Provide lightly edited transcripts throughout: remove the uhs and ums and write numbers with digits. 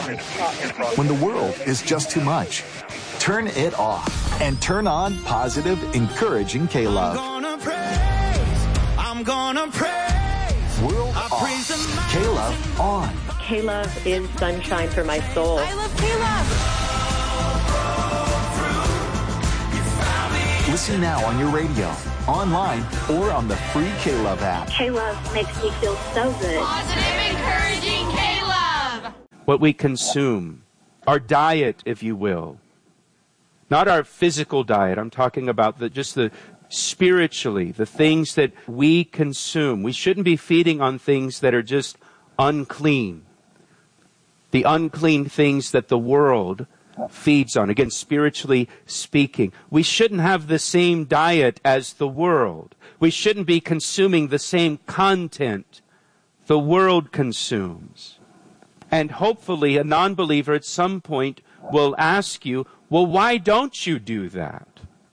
When the world is just too much, turn it off and turn on positive, encouraging K-Love. I'm gonna praise. World off. K-Love on. K-Love is sunshine for my soul. I love K-Love. Listen now on your radio, online, or on the free K-Love app. K-Love makes me feel so good. Positive, encouraging K-Love. What we consume, our diet, if you will. Not our physical diet. I'm talking about just the spiritually, the things that we consume. We shouldn't be feeding on things that are just unclean. The unclean things that the world feeds on. Again, spiritually speaking. We shouldn't have the same diet as the world. We shouldn't be consuming the same content the world consumes. And hopefully a non-believer at some point will ask you, well, why don't you do that?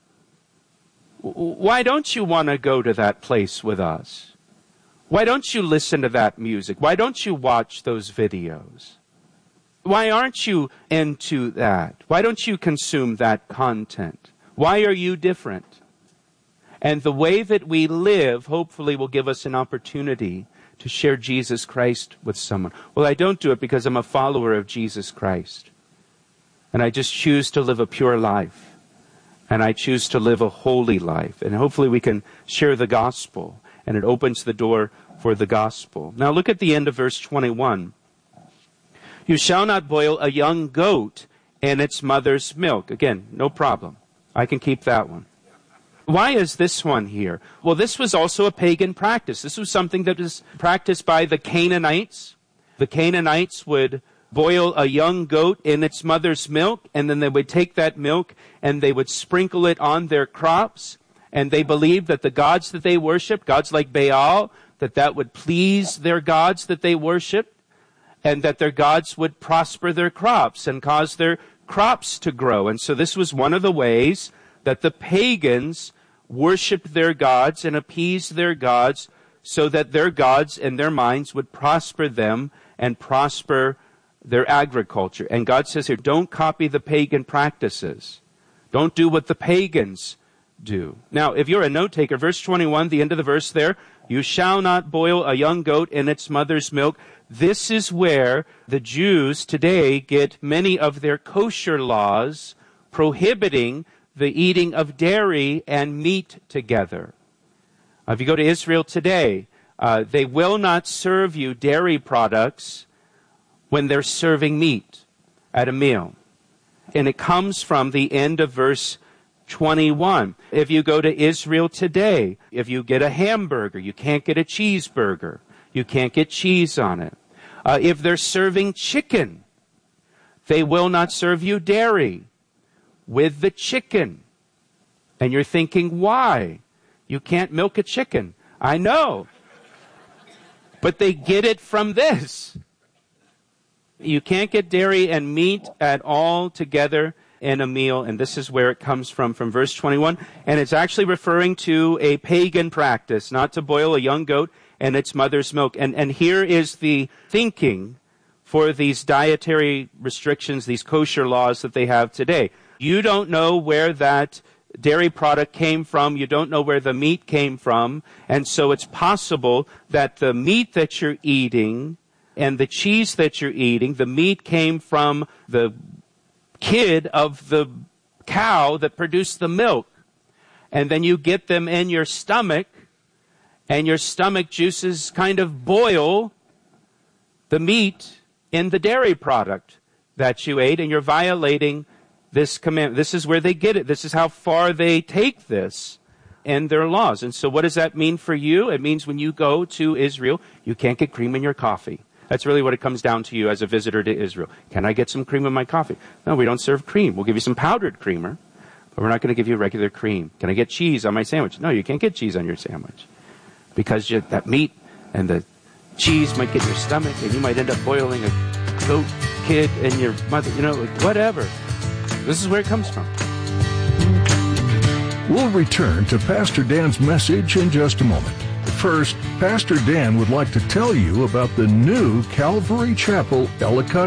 Why don't you want to go to that place with us? Why don't you listen to that music? Why don't you watch those videos? Why aren't you into that? Why don't you consume that content? Why are you different? And the way that we live, hopefully, will give us an opportunity to share Jesus Christ with someone. Well, I don't do it because I'm a follower of Jesus Christ. And I just choose to live a pure life. And I choose to live a holy life. And hopefully we can share the gospel. And it opens the door for the gospel. Now look at the end of verse 21. You shall not boil a young goat in its mother's milk. Again, no problem. I can keep that one. Why is this one here? Well, this was also a pagan practice. This was something that was practiced by the Canaanites. The Canaanites would boil a young goat in its mother's milk, and then they would take that milk and they would sprinkle it on their crops. And they believed that the gods that they worshiped, gods like Baal, that would please their gods that they worshiped, and that their gods would prosper their crops and cause their crops to grow. And so this was one of the ways that the pagans worshiped their gods and appeased their gods so that their gods and their minds would prosper them and prosper their agriculture. And God says here, don't copy the pagan practices. Don't do what the pagans do. Now, if you're a note taker, verse 21, the end of the verse there, you shall not boil a young goat in its mother's milk. This is where the Jews today get many of their kosher laws prohibiting the eating of dairy and meat together. If you go to Israel today, they will not serve you dairy products when they're serving meat at a meal. And it comes from the end of verse 21. If you go to Israel today, if you get a hamburger, you can't get a cheeseburger. You can't get cheese on it. If they're serving chicken, they will not serve you dairy with the chicken. And you're thinking, why? You can't milk a chicken. I know. But they get it from this. You can't get dairy and meat at all together in a meal, and this is where it comes from verse 21. And it's actually referring to a pagan practice, not to boil a young goat in its mother's milk. And here is the thinking for these dietary restrictions, these kosher laws that they have today. You don't know where that dairy product came from. You don't know where the meat came from. And so it's possible that the meat that you're eating and the cheese that you're eating, the meat came from the kid of the cow that produced the milk. And then you get them in your stomach, and your stomach juices kind of boil the meat in the dairy product that you ate, and you're violating this commandment. This is where they get it. This is how far they take this in their laws. And so what does that mean for you? It means when you go to Israel, you can't get cream in your coffee. That's really what it comes down to you as a visitor to Israel. Can I get some cream in my coffee? No, we don't serve cream. We'll give you some powdered creamer, but we're not going to give you regular cream. Can I get cheese on my sandwich? No, you can't get cheese on your sandwich because that meat and the cheese might get in your stomach, and you might end up boiling a goat kid and your mother, whatever. This is where it comes from. We'll return to Pastor Dan's message in just a moment. First, Pastor Dan would like to tell you about the new Calvary Chapel Ellicott